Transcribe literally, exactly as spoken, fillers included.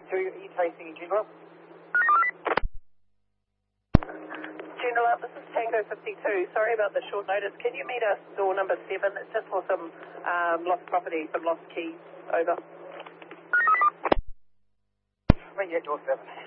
fifty-two, are you tracing General? General, this is Tango fifty-two. Sorry about the short notice. Can you meet us door number seven? It's just for some um, lost property, some lost keys. Over. Right, yeah, door seven.